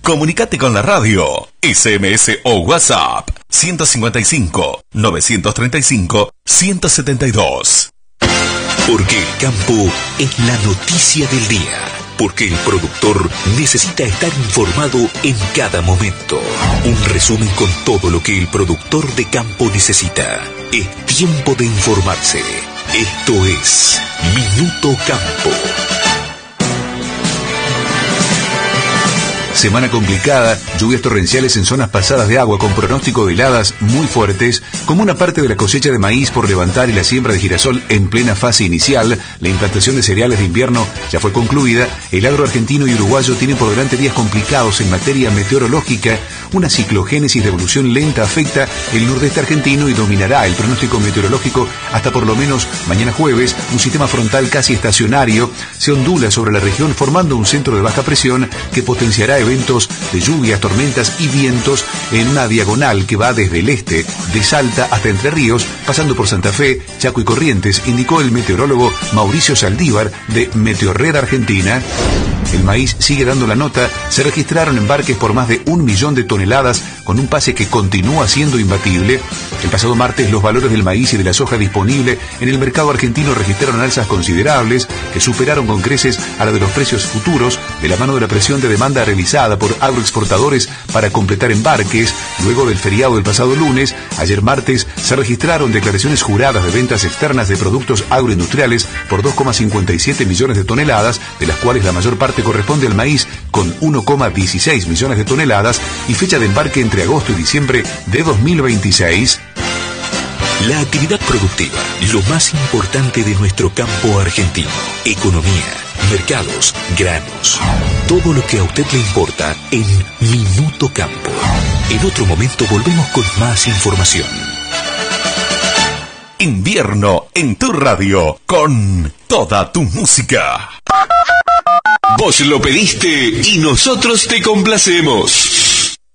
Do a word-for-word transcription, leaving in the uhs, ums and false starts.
Comunicate con la radio. S M S o WhatsApp ciento cincuenta y cinco, novecientos treinta y cinco, ciento setenta y dos. Porque el campo es la noticia del día. Porque el productor necesita estar informado en cada momento. Un resumen con todo lo que el productor de campo necesita. Es tiempo de informarse. Esto es Minuto Campo. Semana complicada, lluvias torrenciales en zonas pasadas de agua con pronóstico de heladas muy fuertes, como una parte de la cosecha de maíz por levantar y la siembra de girasol en plena fase inicial. La implantación de cereales de invierno ya fue concluida. El agro argentino y uruguayo tienen por delante días complicados en materia meteorológica. Una ciclogénesis de evolución lenta afecta el nordeste argentino y dominará el pronóstico meteorológico hasta por lo menos mañana jueves. Un sistema frontal casi estacionario se ondula sobre la región formando un centro de baja presión que potenciará eventos de lluvias, tormentas y vientos en una diagonal que va desde el este de Salta hasta Entre Ríos, pasando por Santa Fe, Chaco y Corrientes, indicó el meteorólogo Mauricio Saldívar de Meteorred Argentina. El maíz sigue dando la nota. Se registraron embarques por más de un millón de toneladas con un pase que continúa siendo imbatible. El pasado martes los valores del maíz y de la soja disponible en el mercado argentino registraron alzas considerables que superaron con creces a la de los precios futuros de la mano de la presión de demanda realizada por agroexportadores para completar embarques. Luego del feriado del pasado lunes, ayer martes, se registraron declaraciones juradas de ventas externas de productos agroindustriales por dos coma cincuenta y siete millones de toneladas, de las cuales la mayor parte corresponde al maíz con uno coma dieciséis millones de toneladas y fecha de embarque entre agosto y diciembre de dos mil veintiséis. La actividad productiva, lo más importante de nuestro campo argentino. Economía, mercados, granos. Todo lo que a usted le importa en Minuto Campo. En otro momento volvemos con más información. Invierno en tu radio con toda tu música. Vos lo pediste y nosotros te complacemos.